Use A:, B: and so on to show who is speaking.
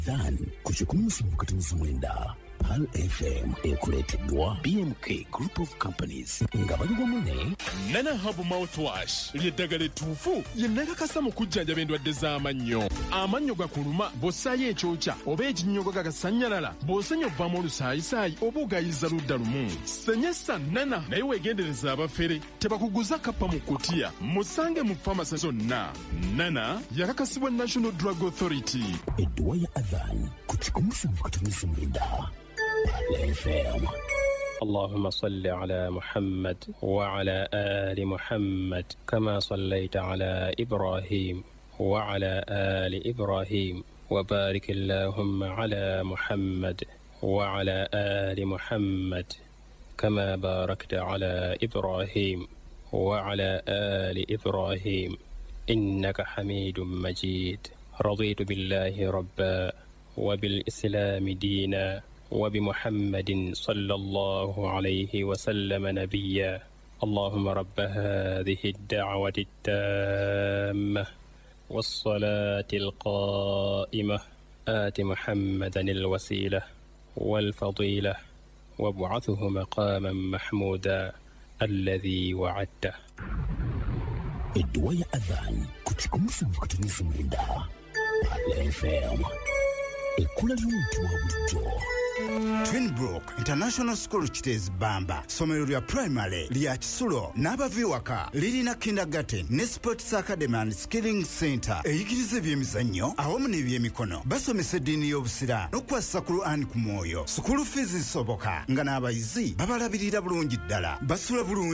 A: Then kuchikunusa mkataniza mwenda Pal FM ekuleteddwa BMK Group of Companies nga bali wamu
B: Nana Hub Mouthwash lyeddagala ettuufu lye nnakakasa mu kujjanjaba endwadde z'amannyo. Amannyo gakuluma bw'ossaayo ekyokya oba ekinnyogo gagasanyalala bw'osenya ovaamu olusaayisaayi oba ogayiza ludda lumu. Senyesa Nana naye weegendereza abafere tebakuguza kappa mu kkutiya. Musange mu famasi zonna. Nana yakakasibwa National Drug Authority.
A: Edduwa ya Adhan kuchikunusa mkataniza mwenda Pal FM.
C: اللهم صل على محمد وعلى آل محمد كما صليت على إبراهيم وعلى آل إبراهيم وبارك اللهم على محمد وعلى آل محمد كما باركت على إبراهيم وعلى آل إبراهيم إنك حميد مجيد. رضيت بالله ربا وبالإسلام دينا وبمحمد صلى الله عليه وسلم نبيا. اللهم رب هذه الدعوة التامة والصلاة القائمة آت محمدا الوسيلة والفضيلة وابعثه مقاما محمودا الذي وعدته.
A: Edduwa ya Adhan kuchikunusa mkataniza mwenda Pal FM. Ekula ly'omuntu wa bulijjo.
D: Twinbrook International School Kitezi Bamba somero lya primary lya Kisulo n'abaviwaka lirina kindergarten ne sports academy and skilling center eyigiriza ebyemizannyo awamu n'ebyemikono. Basomesa eddiini y'obusira n'okwassa Quran ku mwoyo. School fees zisoboka nga n'abayizi babalabirira bulungi ddala. Basula bulungi